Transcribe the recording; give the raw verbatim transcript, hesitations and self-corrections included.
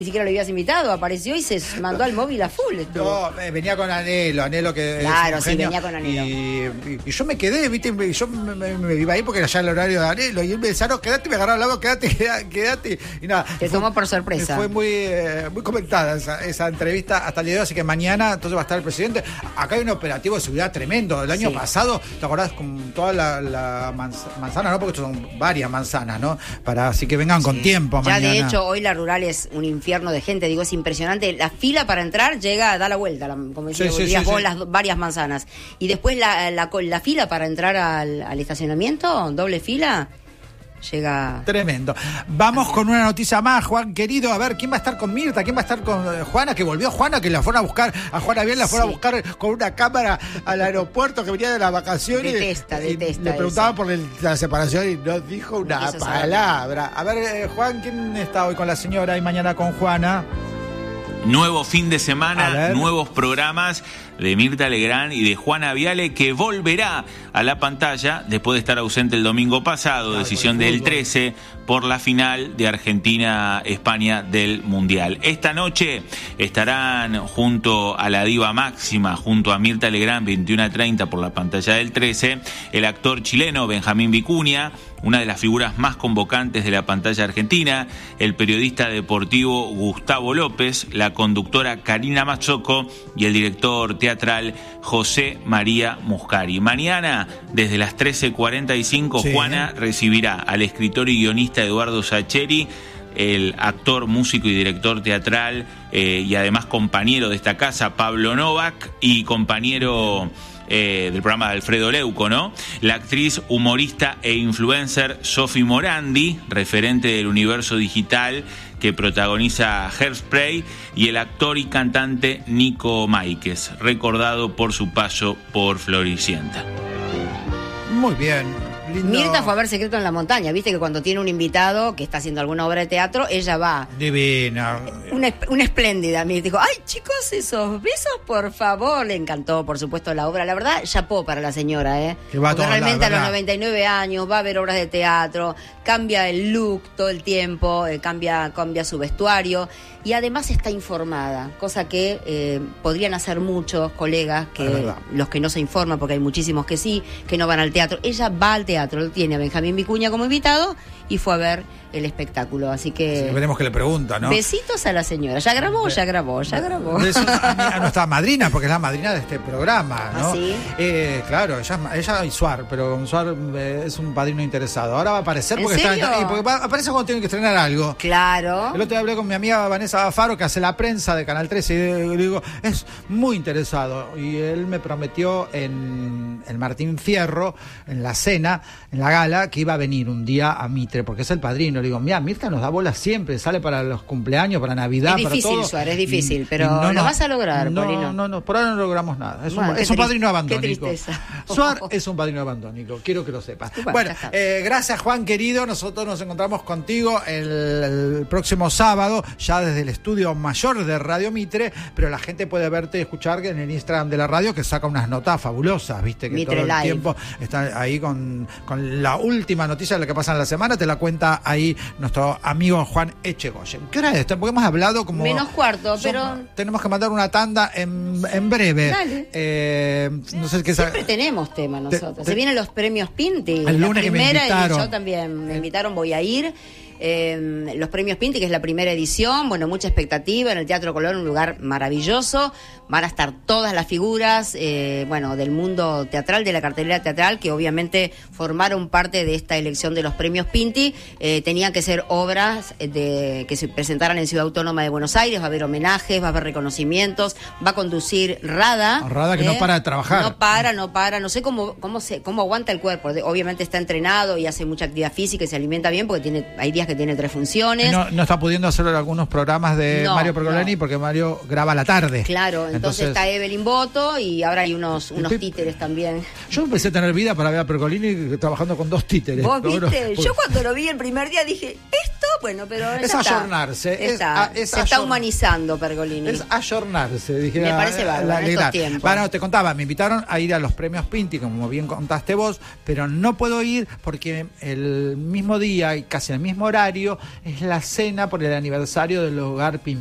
Ni siquiera lo habías invitado, apareció y se mandó al móvil a full. Estuvo. No, eh, venía con Anhelo, Anhelo que claro, es un sí, genio, venía con Anhelo. Y, y, y yo me quedé, viste, yo me, me, me iba ahí porque era ya el horario de Anhelo, y él me decía, no, quédate, me agarraba la voz, quédate, quédate, quédate, y nada. Te fue, tomó por sorpresa. Fue muy, eh, muy comentada esa, esa entrevista hasta el día de hoy, así que mañana entonces va a estar el presidente. Acá hay un operativo de seguridad tremendo. El año sí. pasado, ¿te acordás? Con toda la, la manz- manzana, ¿no? Porque son varias manzanas, ¿no? Para, así que vengan sí. con tiempo ya mañana. De hecho, hoy la rural es un infierno de gente, digo, es impresionante. La fila para entrar llega, da la vuelta, la, como decías sí, sí, sí, vos, sí. las varias manzanas. Y después la, la, la fila para entrar al, al estacionamiento, doble fila, llega... Tremendo. Vamos con una noticia más, Juan querido. A ver, ¿quién va a estar con Mirta? ¿Quién va a estar con eh, Juana? Que volvió Juana, que la fueron a buscar, a Juana bien la fueron sí. a buscar con una cámara al aeropuerto, que venía de las vacaciones. Detesta, y detesta le preguntaban eso. por el, la separación y no dijo una no palabra. A ver, eh, Juan, ¿quién está hoy con la señora y mañana con Juana? Nuevo fin de semana, nuevos programas de Mirta Legrand y de Juana Viale, que volverá a la pantalla después de estar ausente el domingo pasado, claro, decisión del trece, por la final de Argentina-España del Mundial. Esta noche estarán junto a la diva máxima, junto a Mirta Legrand, veintiuno a treinta por la pantalla del trece, el actor chileno Benjamín Vicuña, una de las figuras más convocantes de la pantalla argentina, el periodista deportivo Gustavo López, la conductora Karina Mazzocco y el director teatral José María Muscari. Mañana, desde las trece cuarenta y cinco, sí. Juana recibirá al escritor y guionista Eduardo Sacheri, el actor, músico y director teatral eh, y además compañero de esta casa, Pablo Novak, y compañero... Eh, del programa de Alfredo Leuco, ¿no? La actriz, humorista e influencer Sofi Morandi, referente del universo digital que protagoniza Hairspray, y el actor y cantante Nico Máiquez, recordado por su paso por Floricienta. Muy bien. Lindo. Mirta fue a ver Secreto en la Montaña, viste que cuando tiene un invitado que está haciendo alguna obra de teatro, ella va. Divina. Una, una espléndida. Me dijo, ay chicos, esos besos, por favor. Le encantó, por supuesto, la obra. La verdad, chapó para la señora, ¿eh? Que va Porque a realmente la, a los noventa y nueve años va a ver obras de teatro, cambia el look todo el tiempo, eh, cambia, cambia su vestuario y además está informada, cosa que eh, podrían hacer muchos colegas, que los que no se informan, porque hay muchísimos que sí, que no van al teatro. Ella va al teatro, tiene a Benjamín Vicuña como invitado y fue a ver el espectáculo, así que... Sí, veremos que le pregunta, ¿no? Besitos a la señora. ¿Ya grabó? Ya grabó, ya grabó. Besos a, a nuestra madrina, porque es la madrina de este programa, ¿no? ¿Ah, sí? Eh, claro, ella, ella y Suar, pero Suar eh, es un padrino interesado. Ahora va a aparecer porque ¿En serio? está... Porque va, aparece cuando tiene que estrenar algo. Claro. El otro día hablé con mi amiga Vanessa Faro, que hace la prensa de Canal trece, y le digo, es muy interesado. Y él me prometió en el Martín Fierro, en la cena, en la gala, que iba a venir un día a Mitre, porque es el padrino. Le digo, mira, Mirta nos da bola siempre, sale para los cumpleaños, para Navidad, es difícil, para todo. Suárez, es difícil, y, pero y no, lo no, vas a lograr, no, Polino. No, no, por ahora no logramos nada. Es bueno, un, es un padrino abandónico. Qué tristeza. Suar es un padrino abandónico, quiero que lo sepas. Bueno, bueno eh, gracias, Juan querido. Nosotros nos encontramos contigo el, el próximo sábado, ya desde el estudio mayor de Radio Mitre, pero la gente puede verte y escuchar en el Instagram de la radio, que saca unas notas fabulosas, viste, que Mitre todo el Live. tiempo está ahí con, con la última noticia de lo que pasa en la semana, te la cuenta ahí nuestro amigo Juan Echegoyen. ¿Qué hora es esto? Porque hemos hablado como... Menos cuarto, son, pero... Tenemos que mandar una tanda en, en breve. Dale. Eh, no sé qué Siempre tenemos tema nosotros. te, Se vienen los premios Pinti. El la lunes que me primera, invitaron. y yo también me invitaron, voy a ir. Eh, los premios Pinti, que es la primera edición, bueno, mucha expectativa en el Teatro Colón, un lugar maravilloso. Van a estar todas las figuras, eh, bueno, del mundo teatral, de la cartelera teatral, que obviamente formaron parte de esta elección de los premios Pinti. Eh, tenían que ser obras de, que se presentaran en Ciudad Autónoma de Buenos Aires. Va a haber homenajes, va a haber reconocimientos, va a conducir Rada. Rada que eh, no para de trabajar. No para, no para, no sé cómo cómo se cómo aguanta el cuerpo. Obviamente está entrenado y hace mucha actividad física y se alimenta bien, porque tiene hay días que tiene tres funciones. No, no está pudiendo hacer algunos programas de no, Mario Pergolini, no. porque Mario graba a la tarde. Claro, entonces, Entonces, entonces está Evelyn Boto y ahora hay unos, unos títeres también. Yo empecé a tener vida para ver a Pergolini trabajando con dos títeres. ¿Vos viste? Bueno, Yo cuando lo vi el primer día dije, esto, bueno, pero es ya ayornarse. Está, es, está, a, es se está ayorn... humanizando Pergolini. Es ayornarse. Dije, Me la, parece bárbaro la, en estos tiempos. Bueno, te contaba, me invitaron a ir a los premios Pinti, como bien contaste vos, pero no puedo ir porque el mismo día y casi el mismo horario es la cena por el aniversario del hogar Pinti.